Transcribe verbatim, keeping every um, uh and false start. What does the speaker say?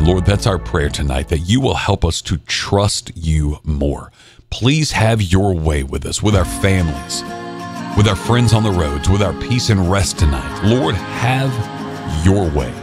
Lord, that's our prayer tonight, that you will help us to trust you more. Please have your way with us, with our families, with our friends on the roads, with our peace and rest tonight. Lord, have your way.